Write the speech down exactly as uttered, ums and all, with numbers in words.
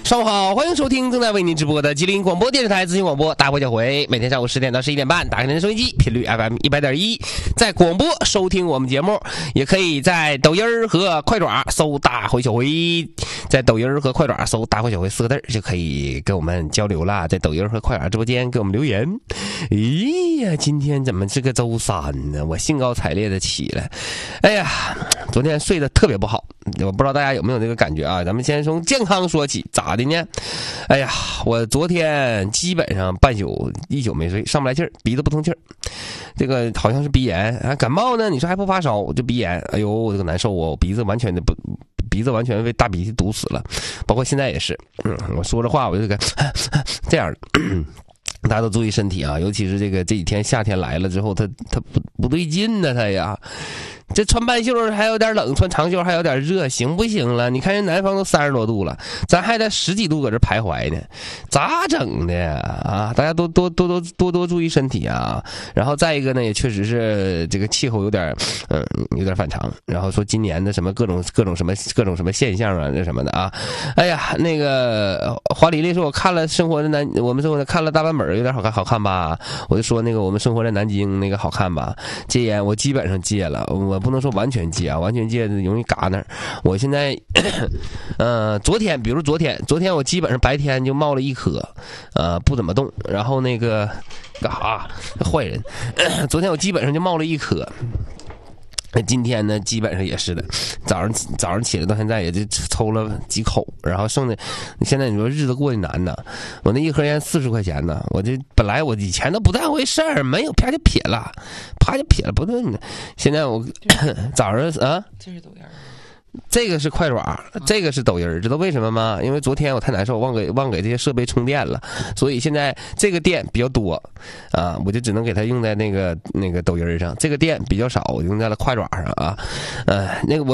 上午好，欢迎收听正在为您直播的吉林广播电视台资讯广播大播小回，每天上午十点到十一点半，打开您的收音机，频率 F M 一百点一，在广播收听我们节目，也可以在抖音和快爪搜大回小回，在抖音和快爪搜大回小回四个字就可以跟我们交流了，在抖音和快爪直播间给我们留言。咦呀，今天怎么是个周三呢？我兴高采烈的起来，哎呀，昨天睡得特别不好，我不知道大家有没有这个感觉啊？咱们先从健康说起，咋的呢？哎呀，我昨天基本上半宿一宿没睡，上不来气儿，鼻子不通气儿，这个好像是鼻炎啊。感冒呢，你说还不发烧，就鼻炎，哎呦，我这个难受啊！我鼻子完全的不，鼻子完全被大鼻涕堵死了，包括现在也是。嗯，我说着话我就感这样的。大家都注意身体啊，尤其是这个这几天夏天来了之后，它它不不对劲呢，它呀。这穿半袖还有点冷，穿长袖还有点热，行不行了？你看人南方都三十多度了，咱还在十几度搁这徘徊呢，咋整的呀？啊，大家都多多多多多注意身体啊！然后再一个呢，也确实是这个气候有点，嗯，有点反常。然后说今年的什么各种各种什么各种什么现象啊，这什么的啊，哎呀，那个华丽丽说我看了《生活的南》，我们生活的看了大半本，有点好看，好看吧？我就说那个我们生活在南京那个好看吧？戒烟我基本上戒了，我。我不能说完全戒啊，完全戒容易嘎那儿。我现在，呃，昨天，比如昨天，昨天我基本上白天就冒了一颗，呃，不怎么动。然后那个干啥？坏人，昨天我基本上就冒了一颗。今天呢，基本上也是的，早上早上起来到现在也就抽了几口，然后剩的，现在你说日子过得难呐，我那一盒烟四十块钱呢，我这本来我以前都不当回事儿，没有啪就撇了，啪就撇了，不对，现在我早上啊， 这是抖音。 这个是快爪，这个是抖音，知道为什么吗？因为昨天我太难受，忘给忘给这些设备充电了，所以现在这个电比较多，啊，我就只能给它用在那个那个抖音上。这个电比较少，我用在了快爪上啊，呃，那个我。